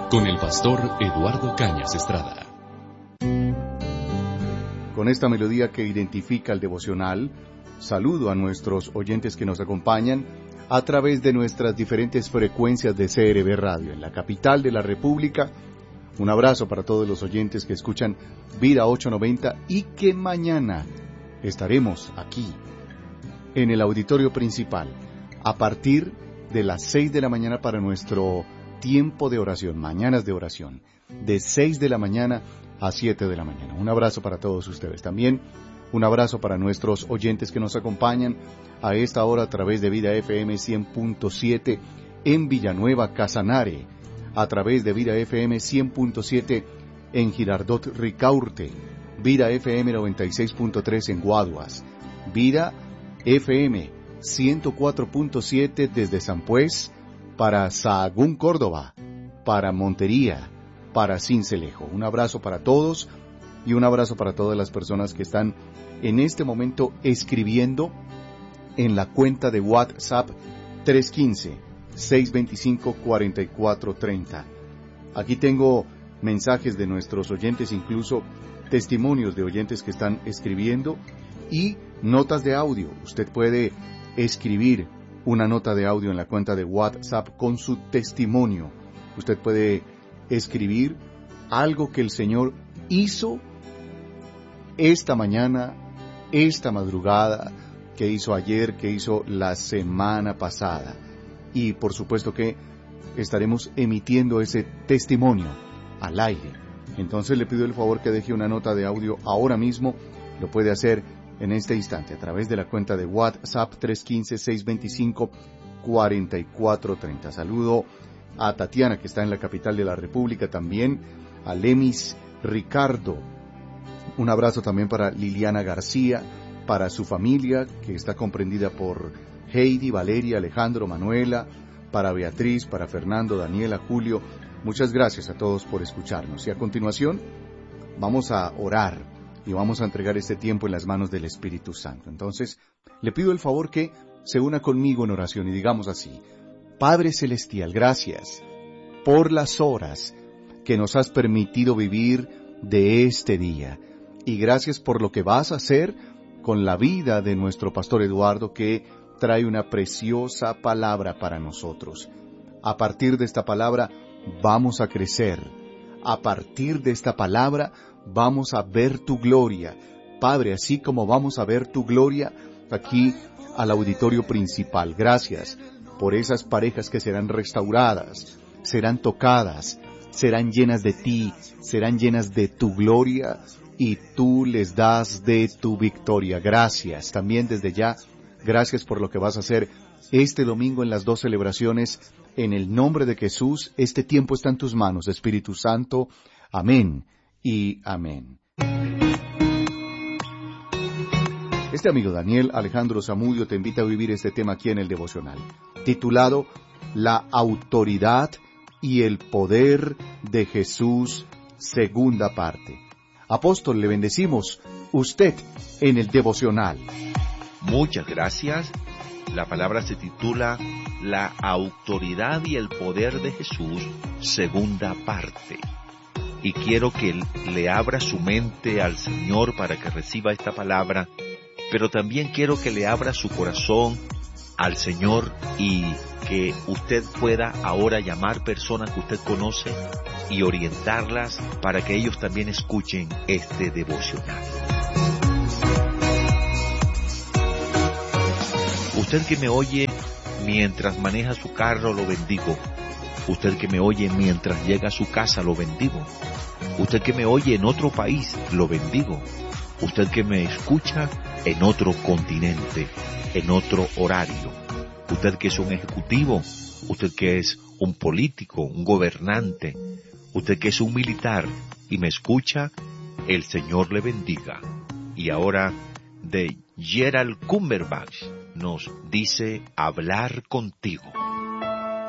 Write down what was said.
con el pastor Eduardo Cañas Estrada. Con esta melodía que identifica el devocional, saludo a nuestros oyentes que nos acompañan a través de nuestras diferentes frecuencias de CRB Radio en la capital de la República. Un abrazo para todos los oyentes que escuchan Vida 890 y que mañana estaremos aquí en el auditorio principal a partir de las 6 de la mañana para nuestro tiempo de oración, mañanas de oración, de 6 de la mañana a 7 de la mañana. Un abrazo para todos ustedes. También un abrazo para nuestros oyentes que nos acompañan a esta hora a través de Vida FM 100.7 en Villanueva, Casanare, a través de Vida FM 100.7 en Girardot, Ricaurte, Vida FM 96.3 en Guaduas, Vida FM 104.7 desde San Pues, para Sahagún, Córdoba, para Montería, para Sincelejo. Un abrazo para todos y un abrazo para todas las personas que están en este momento escribiendo en la cuenta de WhatsApp 315-625-4430. Aquí tengo mensajes de nuestros oyentes, incluso testimonios de oyentes que están escribiendo y notas de audio. Usted puede escribir una nota de audio en la cuenta de WhatsApp con su testimonio. Usted puede escribir algo que el Señor hizo esta mañana, esta madrugada, que hizo ayer, que hizo la semana pasada. Y por supuesto que estaremos emitiendo ese testimonio al aire. Entonces le pido el favor que deje una nota de audio ahora mismo. Lo puede hacer en este instante a través de la cuenta de WhatsApp 315-625-4430. Saludo a Tatiana, que está en la capital de la República, también a Lemis Ricardo. Un abrazo también para Liliana García, para su familia, que está comprendida por Heidi, Valeria, Alejandro, Manuela, para Beatriz, para Fernando, Daniela, Julio. Muchas gracias a todos por escucharnos. Y a continuación vamos a orar y vamos a entregar este tiempo en las manos del Espíritu Santo. Entonces, le pido el favor que se una conmigo en oración y digamos así: Padre Celestial, gracias por las horas que nos has permitido vivir de este día. Y gracias por lo que vas a hacer con la vida de nuestro pastor Eduardo, que trae una preciosa palabra para nosotros. A partir de esta palabra vamos a crecer. A partir de esta palabra vamos a ver tu gloria. Padre, así como vamos a ver tu gloria aquí al auditorio principal. Gracias por esas parejas que serán restauradas, serán tocadas, serán llenas de ti, serán llenas de tu gloria y tú les das de tu victoria. Gracias. También desde ya, gracias por lo que vas a hacer este domingo en las 2 celebraciones. En el nombre de Jesús, este tiempo está en tus manos, Espíritu Santo. Amén y amén. Este amigo Daniel Alejandro Zamudio te invita a vivir este tema aquí en el devocional, titulado La autoridad y el poder de Jesús, segunda parte. Apóstol, le bendecimos, usted en el devocional. Muchas gracias. La palabra se titula La autoridad y el poder de Jesús, segunda parte. Y quiero que le abra su mente al Señor para que reciba esta palabra, pero también quiero que le abra su corazón al Señor y que usted pueda ahora llamar personas que usted conoce y orientarlas para que ellos también escuchen este devocional. Usted que me oye mientras maneja su carro, lo bendigo. Usted que me oye mientras llega a su casa, lo bendigo. Usted que me oye en otro país, lo bendigo. Usted que me escucha en otro continente, en otro horario. Usted que es un ejecutivo, usted que es un político, un gobernante, usted que es un militar y me escucha, el Señor le bendiga. Y ahora, de Gerald Cumberbatch nos dice hablar contigo.